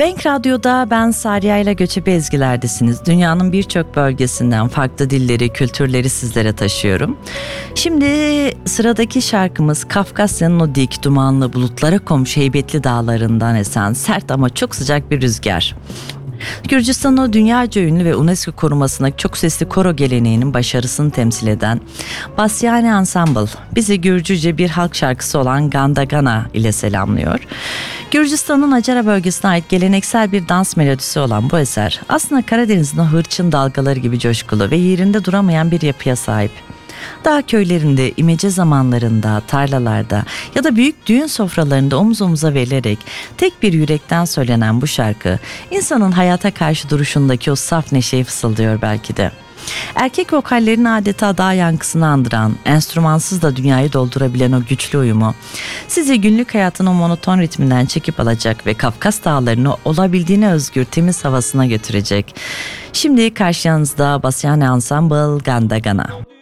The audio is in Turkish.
Bank Radyo'da ben Sariye ile Göçebe Ezgiler'desiniz. Dünyanın birçok bölgesinden farklı dilleri, kültürleri sizlere taşıyorum. Şimdi sıradaki şarkımız Kafkasya'nın o dik, dumanlı, bulutlara komşu heybetli dağlarından esen sert ama çok sıcak bir rüzgar. Gürcistan'ın o dünyaca ünlü ve UNESCO korumasındaki çok sesli koro geleneğinin başarısını temsil eden Basyani Ensemble bizi Gürcüce bir halk şarkısı olan Gandagana ile selamlıyor. Gürcistan'ın Acara bölgesine ait geleneksel bir dans melodisi olan bu eser aslında Karadeniz'in o hırçın dalgaları gibi coşkulu ve yerinde duramayan bir yapıya sahip. Dağ köylerinde, imece zamanlarında, tarlalarda ya da büyük düğün sofralarında omuz omuza verilerek tek bir yürekten söylenen bu şarkı, insanın hayata karşı duruşundaki o saf neşeyi fısıldıyor belki de. Erkek vokallerin adeta dağ yankısını andıran, enstrümansız da dünyayı doldurabilen o güçlü uyumu, sizi günlük hayatın o monoton ritminden çekip alacak ve Kafkas dağlarını olabildiğine özgür, temiz havasına götürecek. Şimdi karşınızda Basyani Ensemble Gandagana.